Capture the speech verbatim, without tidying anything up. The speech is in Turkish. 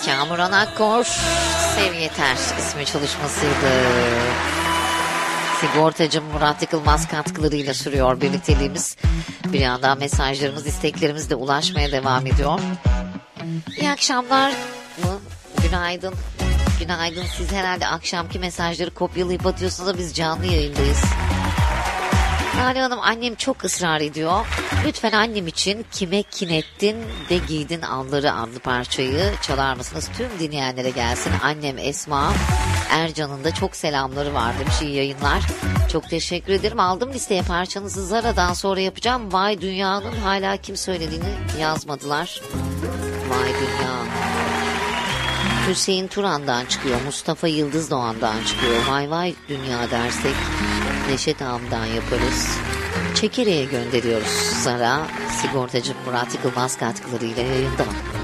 Kamuran Akkor, Sev Yeter ismi çalışmasıydı. Sigortacı Murat Yıkılmaz katkılarıyla sürüyor birlikteliğimiz. Bir yandan mesajlarımız, isteklerimiz de ulaşmaya devam ediyor. İyi akşamlar mı? Günaydın. Günaydın. Siz herhalde akşamki mesajları kopyalayıp atıyorsunuz da biz canlı yayındayız. Nane Hanım, annem çok ısrar ediyor. Lütfen annem için Kime Kinettin de Giydin Alları adlı parçayı çalar mısınız? Tüm dinleyenlere gelsin. Annem Esma Ercan'ın da çok selamları var demiş. İyi yayınlar. Çok teşekkür ederim. Aldım listeye parçanızı, Zara'dan sonra yapacağım. Vay Dünya'nın hala kim söylediğini yazmadılar. Vay Dünya. Hüseyin Turan'dan çıkıyor. Mustafa Yıldız Doğan'dan çıkıyor. Vay Vay Dünya dersek Neşet Ağam'dan yaparız. Çekere'ye gönderiyoruz. Zara, sigortacı Murat Yıkılmaz katkılarıyla yayında.